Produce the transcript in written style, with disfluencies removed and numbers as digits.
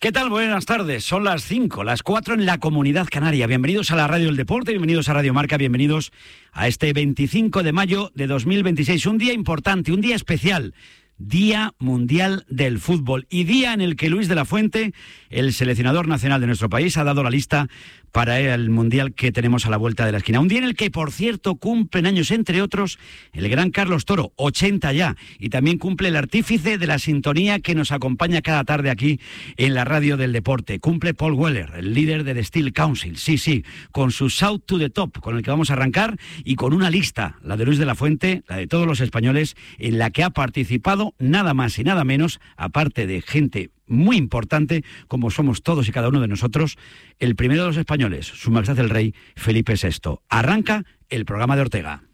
¿Qué tal? Buenas tardes. Son las 5, las 4 en la Comunidad Canaria. Bienvenidos a la Radio del Deporte, bienvenidos a Radio Marca, bienvenidos a este 25 de mayo de 2026. Un día importante, un día especial. Día Mundial del Fútbol y día en el que Luis de la Fuente, el seleccionador nacional de nuestro país, ha dado la lista para el Mundial que tenemos a la vuelta de la esquina. Un día en el que, por cierto, cumplen años, entre otros, el gran Carlos Toro, 80 ya, y también cumple el artífice de la sintonía que nos acompaña cada tarde aquí en la Radio del Deporte. Cumple Paul Weller, el líder de The Steel Council, sí, con su Shout to the Top, con el que vamos a arrancar, y con una lista, la de Luis de la Fuente, la de todos los españoles, en la que ha participado nada más y nada menos, aparte de gente muy importante, como somos todos y cada uno de nosotros, el primero de los españoles, Su Majestad el Rey Felipe VI. Arranca el programa de Ortega.